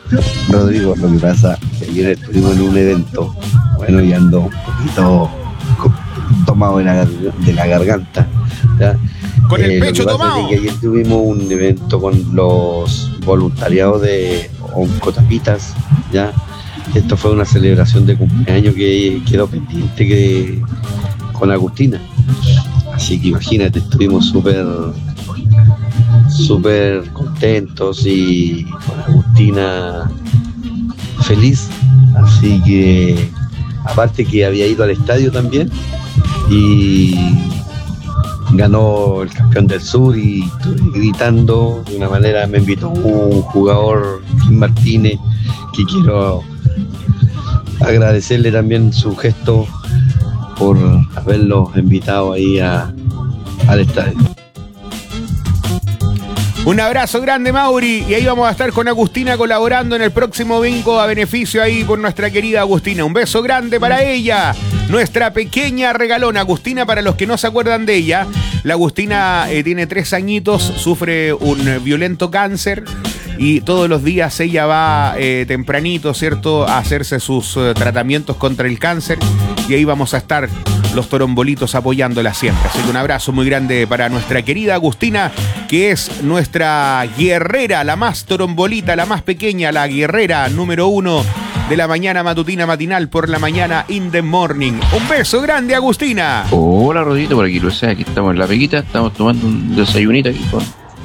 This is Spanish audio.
Rodrigo, lo que pasa es que ayer estuvimos en un evento, bueno, y ando un poquito tomado de la garganta, ¿ya? Con el pecho lo que pasa tomado. es que ayer tuvimos un evento con los voluntariados de Oncotapitas, ¿ya? Esto fue una celebración de cumpleaños que quedó pendiente con Agustina. Así que imagínate, estuvimos súper contentos y con Agustina feliz. Así que, aparte que había ido al estadio también y ganó el campeón del sur y estuve gritando de una manera, me invitó un jugador, Kim Martínez, que quiero agradecerle también su gesto por haberlos invitado ahí al estadio. Un abrazo grande, Mauri, y ahí vamos a estar con Agustina colaborando en el próximo bingo a beneficio ahí por nuestra querida Agustina. Un beso grande para ella, nuestra pequeña regalona. Agustina, para los que no se acuerdan de ella, la Agustina tiene 3 añitos, sufre un violento cáncer y todos los días ella va tempranito, ¿cierto?, a hacerse sus tratamientos contra el cáncer, y ahí vamos a estar los torombolitos apoyándola siempre. Así que un abrazo muy grande para nuestra querida Agustina, que es nuestra guerrera, la más torombolita, la más pequeña, la guerrera número 1 de la mañana matutina matinal por la mañana in the morning. Un beso grande, Agustina. Hola, Rodito, por aquí lo sé, aquí estamos en la peguita, estamos tomando un desayunito aquí con